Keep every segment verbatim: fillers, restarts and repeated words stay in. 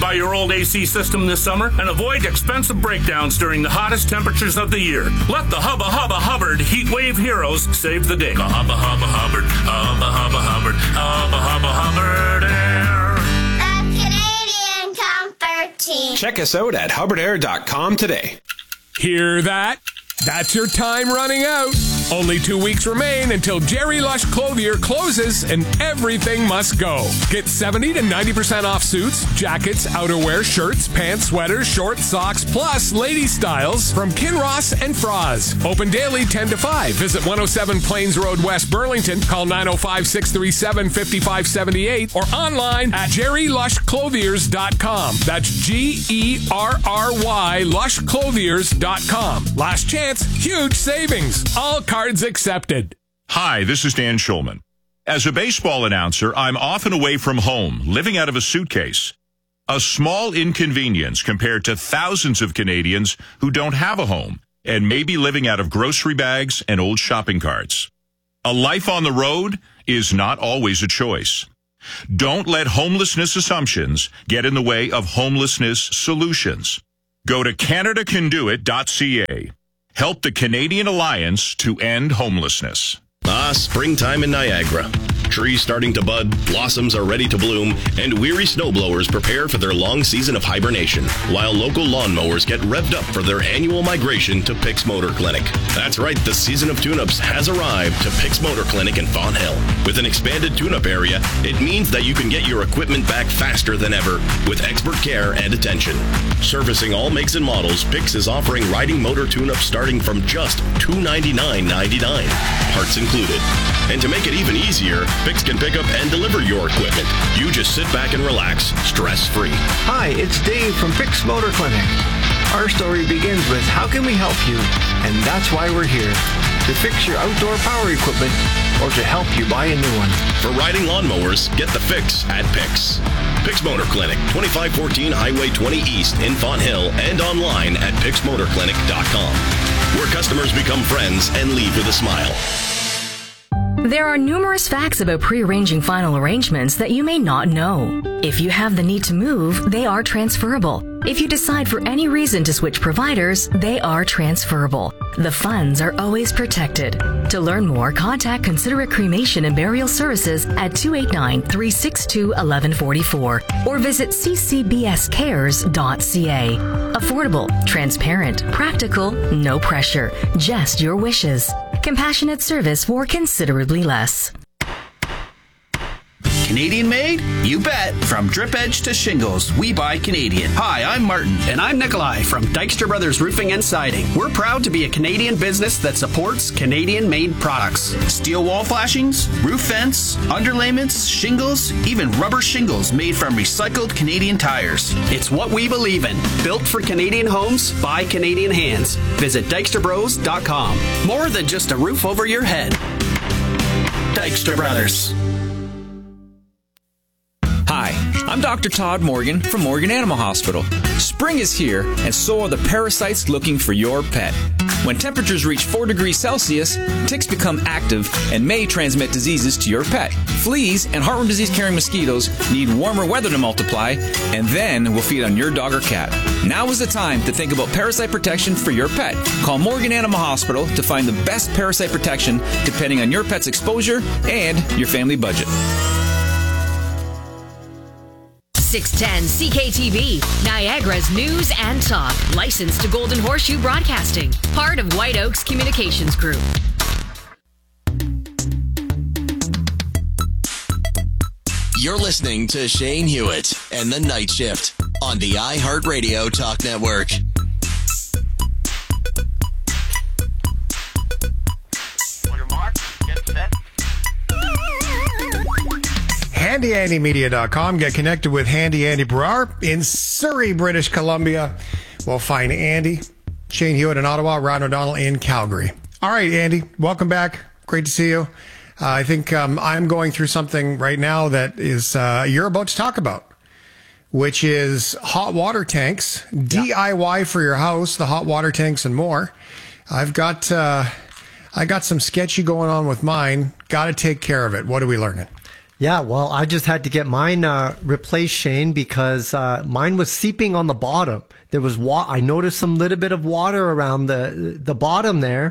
by your old A C system this summer and avoid expensive breakdowns during the hottest temperatures of the year. Let the Hubba Hubba Hubbard Heat Wave Heroes save the day. The Hubba Hubba Hubbard, Hubba Hubba Hubbard, Hubba Hubba Hubbard Air. The Canadian Comfort Team. Check us out at hubbard air dot com today. Hear that? That's your time running out. Only two weeks remain until Jerry Lush Clothier closes and everything must go. Get seventy to ninety percent off suits, jackets, outerwear, shirts, pants, sweaters, shorts, socks, plus lady styles from Kinross and Froz. Open daily ten to five. Visit one oh seven Plains Road, West Burlington. Call nine oh five, six three seven, five five seven eight or online at jerry lush clothiers dot com. That's G E R R Y lush clothiers dot com. Last chance, huge savings. All cards accepted. Hi, this is Dan Schulman. As a baseball announcer, I'm often away from home, living out of a suitcase. A small inconvenience compared to thousands of Canadians who don't have a home and may be living out of grocery bags and old shopping carts. A life on the road is not always a choice. Don't let homelessness assumptions get in the way of homelessness solutions. Go to canada can do it dot c a. Help the Canadian Alliance to end homelessness. Ah, springtime in Niagara. Trees starting to bud, blossoms are ready to bloom, and weary snowblowers prepare for their long season of hibernation, while local lawnmowers get revved up for their annual migration to Pick's Motor Clinic. That's right, the season of tune-ups has arrived to Pick's Motor Clinic in Fawn Hill. With an expanded tune-up area, it means that you can get your equipment back faster than ever with expert care and attention. Servicing all makes and models, Pick's is offering riding motor tune-ups starting from just two hundred ninety-nine dollars and ninety-nine cents, parts included. And to make it even easier, Pick's can pick up and deliver your equipment. You just sit back and relax, stress-free. Hi, it's Dave from Pick's Motor Clinic. Our story begins with how can we help you? And that's why we're here. To fix your outdoor power equipment or to help you buy a new one. For riding lawnmowers, get the fix at Pick's. Pick's Motor Clinic, twenty-five fourteen Highway twenty East in Fawn Hill and online at picks motor clinic dot com. Where customers become friends and leave with a smile. There are numerous facts about pre-arranging final arrangements that you may not know. If you have the need to move, they are transferable. If you decide for any reason to switch providers, they are transferable. The funds are always protected. To learn more, contact Considerate Cremation and Burial Services at two eight nine, three six two, one one four four or visit c c b s cares dot c a. Affordable, transparent, practical, no pressure, just your wishes. Compassionate service for considerably less. Canadian made? You bet. From drip edge to shingles, we buy Canadian. Hi, I'm Martin. And I'm Nikolai from Dykstra Brothers Roofing and Siding. We're proud to be a Canadian business that supports Canadian-made products. Steel wall flashings, roof vents, underlayments, shingles, even rubber shingles made from recycled Canadian tires. It's what we believe in. Built for Canadian homes by Canadian hands. Visit dykstra bros dot com. More than just a roof over your head. Dykstra Brothers. Hi, I'm Doctor Todd Morgan from Morgan Animal Hospital. Spring is here, and so are the parasites looking for your pet. When temperatures reach four degrees Celsius, ticks become active and may transmit diseases to your pet. Fleas and heartworm disease-carrying mosquitoes need warmer weather to multiply, and then will feed on your dog or cat. Now is the time to think about parasite protection for your pet. Call Morgan Animal Hospital to find the best parasite protection depending on your pet's exposure and your family budget. six ten C K T V, Niagara's news and talk. Licensed to Golden Horseshoe Broadcasting. Part of White Oaks Communications Group. You're listening to Shane Hewitt and The Night Shift on the iHeartRadio Talk Network. handy andy media dot com. Get connected with Handy Andy Brar in Surrey, British Columbia. We'll find Andy, Shane Hewitt in Ottawa, Ryan O'Donnell in Calgary. All right, Andy, welcome back. Great to see you. Uh, I think um, I'm going through something right now that is uh, you're about to talk about, which is hot water tanks, D I Y for your house, the hot water tanks and more. I've got uh, I got some sketchy going on with mine. Got to take care of it. What are we learning? Yeah, well, I just had to get mine uh, replaced, Shane, because uh, mine was seeping on the bottom. There was wa- I noticed some little bit of water around the the bottom there.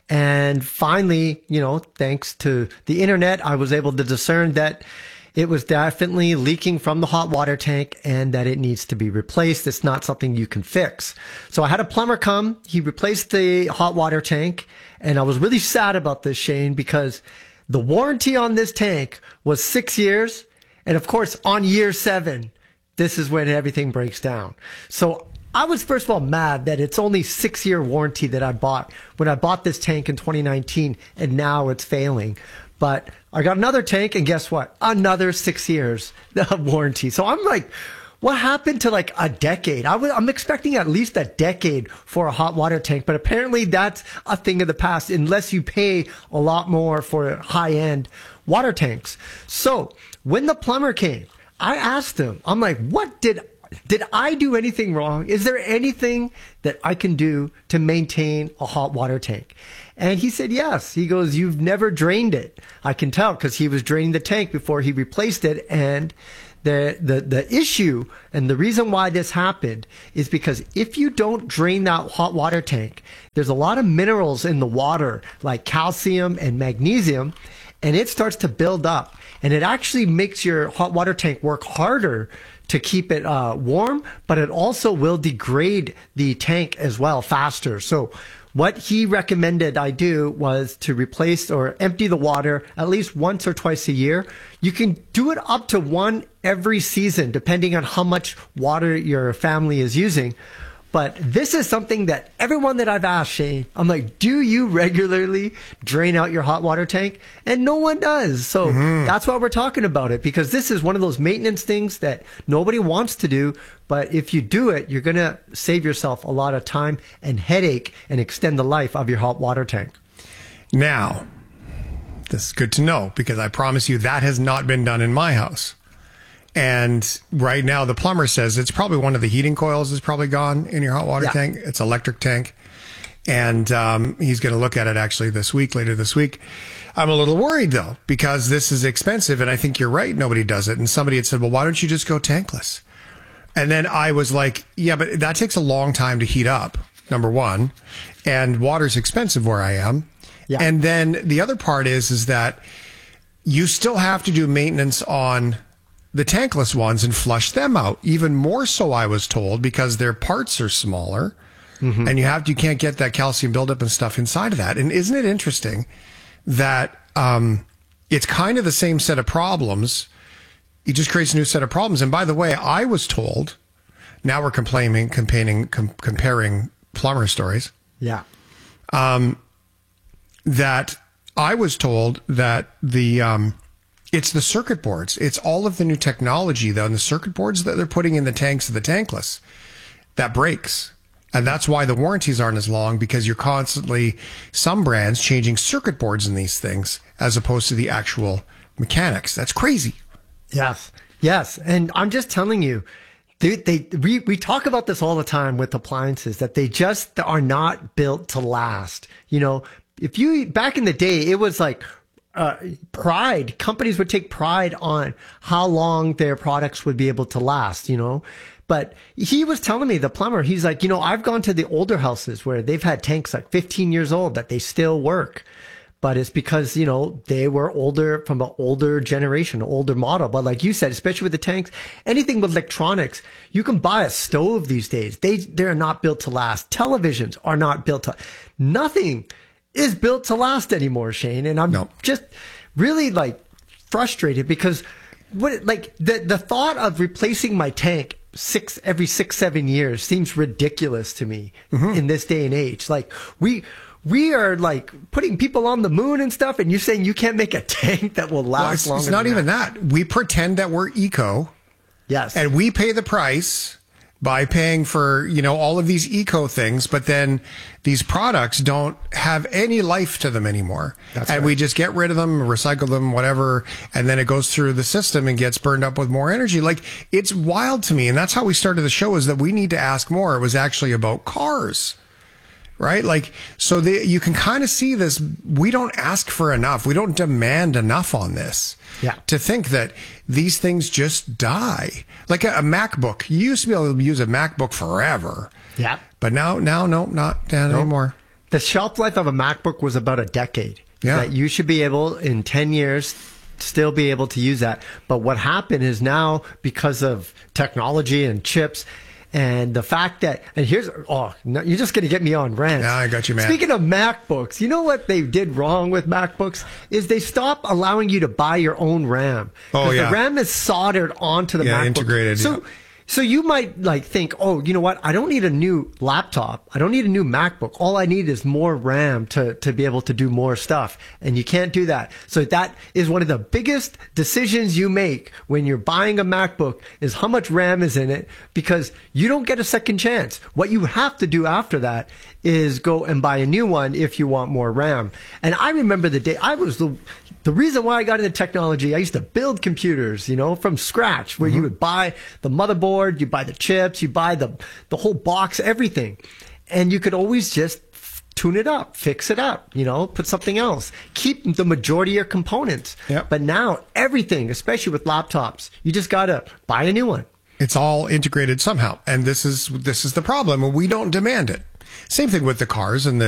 And finally, you know, thanks to the internet, I was able to discern that it was definitely leaking from the hot water tank and that it needs to be replaced. It's not something you can fix. So I had a plumber come. He replaced the hot water tank. And I was really sad about this, Shane, because the warranty on this tank was six years. And of course, on year seven, this is when everything breaks down. So I was, first of all, mad that it's only six year warranty that I bought when I bought this tank in twenty nineteen, and now it's failing. But I got another tank, and guess what? Another six years of warranty. So I'm like, what happened to like a decade? I was, I'm expecting at least a decade for a hot water tank, but apparently that's a thing of the past unless you pay a lot more for high-end water tanks. So when the plumber came, I asked him, I'm like, what did Did I do anything wrong? Is there anything that I can do to maintain a hot water tank? And he said, yes. He goes, you've never drained it. I can tell because he was draining the tank before he replaced it. And the, the, the issue and the reason why this happened is because if you don't drain that hot water tank, there's a lot of minerals in the water like calcium and magnesium, and it starts to build up. And it actually makes your hot water tank work harder to keep it uh, warm, but it also will degrade the tank as well faster. So what he recommended I do was to replace or empty the water at least once or twice a year. You can do it up to one every season, depending on how much water your family is using. But this is something that everyone that I've asked, Shane, I'm like, do you regularly drain out your hot water tank? And no one does. So mm-hmm. that's why we're talking about it, because this is one of those maintenance things that nobody wants to do. But if you do it, you're going to save yourself a lot of time and headache and extend the life of your hot water tank. Now, this is good to know, because I promise you that has not been done in my house. And right now, the plumber says it's probably one of the heating coils is probably gone in your hot water yeah. tank. It's electric tank. And um, he's going to look at it actually this week, later this week. I'm a little worried, though, because this is expensive. And I think you're right. Nobody does it. And somebody had said, well, why don't you just go tankless? And then I was like, yeah, but that takes a long time to heat up, number one. And water's expensive where I am. Yeah. And then the other part is, is that you still have to do maintenance on the tankless ones and flush them out. Even more so, I was told, because their parts are smaller, mm-hmm. and you have to, you can't get that calcium buildup and stuff inside of that. And isn't it interesting that um, it's kind of the same set of problems? It just creates a new set of problems. And by the way, I was told, now we're complaining, comparing, com- comparing plumber stories. Yeah. Um, that I was told that the um, it's the circuit boards. It's all of the new technology, though, and the circuit boards that they're putting in the tanks of the tankless that breaks. And that's why the warranties aren't as long, because you're constantly, some brands, changing circuit boards in these things as opposed to the actual mechanics. That's crazy. Yes. Yes. And I'm just telling you, they, they we, we talk about this all the time with appliances, that they just are not built to last. You know, if you, back in the day, it was like, Uh, pride. Companies would take pride on how long their products would be able to last, you know. But he was telling me, the plumber, he's like, you know, I've gone to the older houses where they've had tanks like fifteen years old that they still work. But it's because, you know, they were older, from an older generation, older model. But like you said, especially with the tanks, anything with electronics, you can buy a stove these days. They, they're not built to last. Televisions are not built to, nothing is built to last anymore, Shane. And I'm no. just really like frustrated because what, like the, the thought of replacing my tank six, every six, seven years seems ridiculous to me mm-hmm. in this day and age. Like we, we are like putting people on the moon and stuff. And you're saying you can't make a tank that will last well, it's, longer. It's not than even that. that. We pretend that we're eco. Yes. And we pay the price by paying for, you know, all of these eco things, but then these products don't have any life to them anymore. That's and right. we just get rid of them, recycle them, whatever, and then it goes through the system and gets burned up with more energy. Like, it's wild to me, and that's how we started the show, is that we need to ask more. It was actually about cars. right? Like, so they, you can kind of see this. We don't ask for enough. We don't demand enough on this. Yeah. To think that these things just die. Like a, a MacBook. You used to be able to use a MacBook forever. Yeah. But now, now, no, not, not Nope. anymore. The shelf life of a MacBook was about a decade. Yeah. That you should be able, in ten years, still be able to use that. But what happened is now, because of technology and chips, and the fact that, and here's, oh, no, you're just going to get me on rant. Yeah, I got you, man. Speaking of MacBooks, you know what they did wrong with MacBooks? Is they stopped allowing you to buy your own RAM. Oh, 'Cause yeah. The RAM is soldered onto the Yeah, MacBook. integrated, So, yeah. so you might like think, oh, you know what? I don't need a new laptop. I don't need a new MacBook. All I need is more RAM to, to be able to do more stuff. And you can't do that. So that is one of the biggest decisions you make when you're buying a MacBook is how much RAM is in it, because you don't get a second chance. What you have to do after that is go and buy a new one if you want more RAM. And I remember the day I was the The reason why I got into technology, I used to build computers, you know, from scratch, where mm-hmm. you would buy the motherboard, you buy the chips, you buy the, the whole box, everything. And you could always just tune it up, fix it up, you know, put something else, keep the majority of your components. Yep. But now everything, especially with laptops, you just got to buy a new one. It's all integrated somehow. And this is, this is the problem. And we don't demand it. Same thing with the cars and the